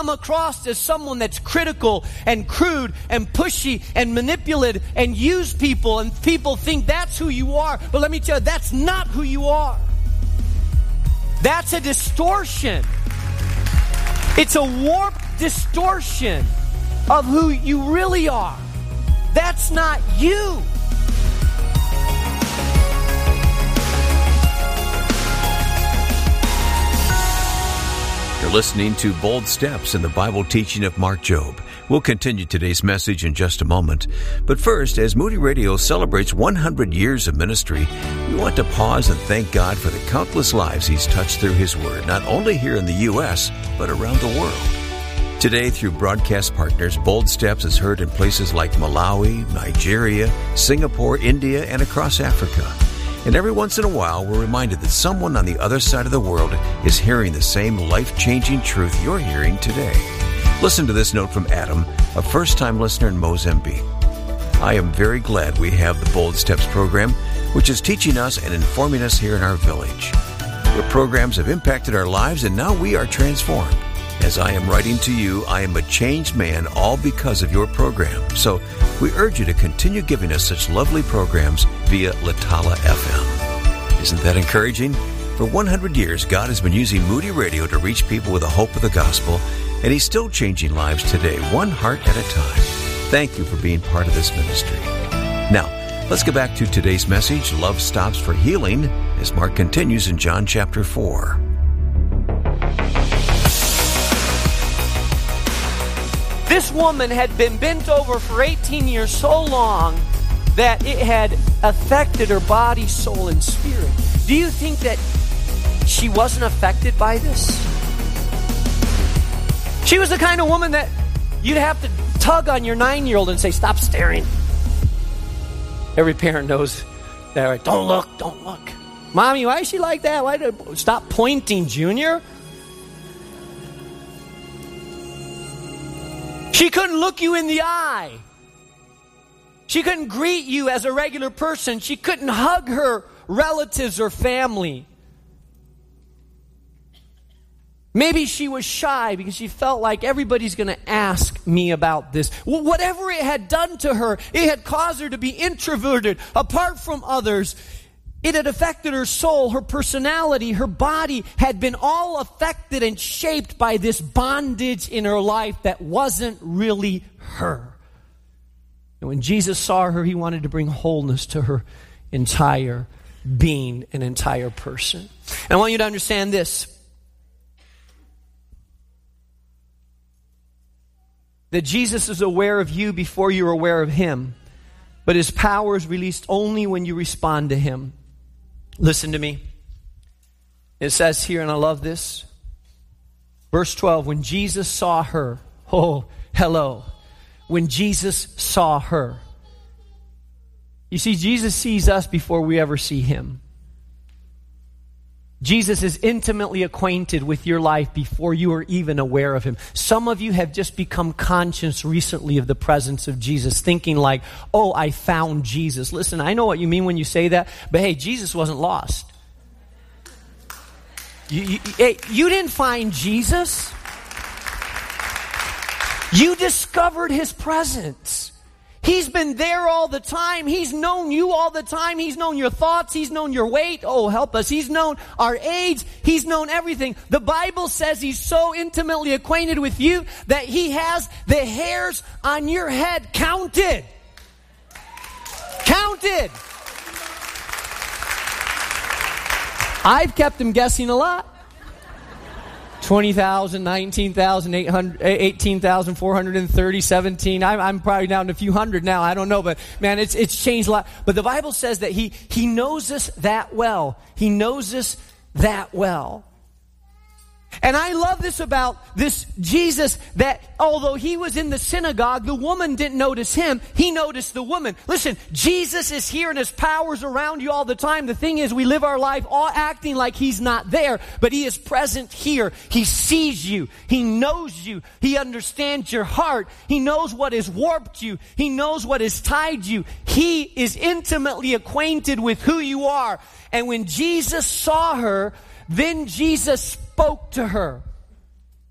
come across as someone that's critical and crude and pushy and manipulative and use people, and people think that's who you are. But let me tell you, that's not who you are. That's a distortion. It's a warped distortion of who you really are. That's not you. You're listening to Bold Steps in the Bible teaching of Mark Jobe. We'll continue today's message in just a moment. But first, as Moody Radio celebrates 100 years of ministry, we want to pause and thank God for the countless lives He's touched through His Word, not only here in the U.S., but around the world. Today, through broadcast partners, Bold Steps is heard in places like Malawi, Nigeria, Singapore, India, and across Africa. And every once in a while, we're reminded that someone on the other side of the world is hearing the same life-changing truth you're hearing today. Listen to this note from Adam, a first-time listener in Mozambique. I am very glad we have the Bold Steps program, which is teaching us and informing us here in our village. Your programs have impacted our lives, and now we are transformed. As I am writing to you, I am a changed man, all because of your program. So we urge you to continue giving us such lovely programs via Latala FM. Isn't that encouraging? For 100 years, God has been using Moody Radio to reach people with the hope of the gospel, and He's still changing lives today, one heart at a time. Thank you for being part of this ministry. Now, let's get back to today's message, Love Stops for Healing, as Mark continues in John chapter 4. This woman had been bent over for 18 years so long that it had affected her body, soul, and spirit. Do you think that she wasn't affected by this? She was the kind of woman that you'd have to tug on your 9-year-old and say, stop staring. Every parent knows that, right? Don't look, don't look. Mommy, why is she like that? Stop pointing, Junior. She couldn't look you in the eye. She couldn't greet you as a regular person. She couldn't hug her relatives or family. Maybe she was shy because she felt like everybody's going to ask me about this. Well, whatever it had done to her, it had caused her to be introverted, apart from others. It had affected her soul, her personality, her body had been all affected and shaped by this bondage in her life that wasn't really her. And when Jesus saw her, He wanted to bring wholeness to her entire being, an entire person. And I want you to understand this, that Jesus is aware of you before you're aware of Him, but His power is released only when you respond to Him. Listen to me. It says here, and I love this, verse 12, when Jesus saw her, when Jesus saw her. You see, Jesus sees us before we ever see Him. Jesus is intimately acquainted with your life before you are even aware of Him. Some of you have just become conscious recently of the presence of Jesus, thinking like, oh, I found Jesus. Listen, I know what you mean when you say that, but hey, Jesus wasn't lost. You didn't find Jesus. You discovered His presence. He's been there all the time. He's known you all the time. He's known your thoughts. He's known your weight. Oh, help us. He's known our age. He's known everything. The Bible says He's so intimately acquainted with you that He has the hairs on your head counted. Counted. I've kept Him guessing a lot. 20,000, 19,800, 18,430, 17. I'm probably down to a few hundred now. I don't know, but man, it's changed a lot. But the Bible says that He knows us that well. He knows us that well. And I love this about this Jesus, that although He was in the synagogue, the woman didn't notice Him. He noticed the woman. Listen, Jesus is here and His power's around you all the time. The thing is, we live our life all acting like He's not there, but He is present here. He sees you. He knows you. He understands your heart. He knows what has warped you. He knows what has tied you. He is intimately acquainted with who you are. And when Jesus saw her, then Jesus spoke to her.